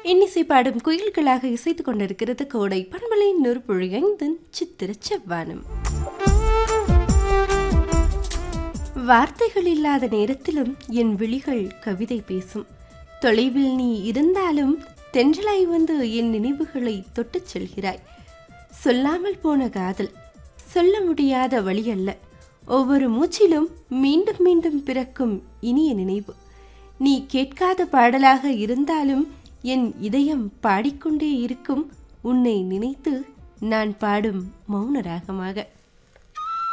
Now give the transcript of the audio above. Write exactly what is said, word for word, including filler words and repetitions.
இன்னிசை பாடும் குயில்களாக இசைத்துக் கொண்டிருக்கிறது கோடை பண்பலை நூறு ஐந்தின் சித்திர செவ்வானம். வார்த்தைகள் இல்லாத நேரத்திலும் என் விழிகள் கவிதை பேசும். தொலைவில் நீ இருந்தாலும் தென்றலாய் வந்து என் நினைவுகளை தொட்டுச் செல்கிறாய். சொல்லாமல் போன காதல் சொல்ல முடியாத வழி அல்ல. ஒவ்வொரு மூச்சிலும் மீண்டும் மீண்டும் பிறக்கும் இனிய நினைவு. நீ கேட்காத பாடலாக இருந்தாலும் என் இதயம் பாடிக்கொண்டே இருக்கும் உன்னை நினைத்து நான் பாடும் மௌன ராகமாக.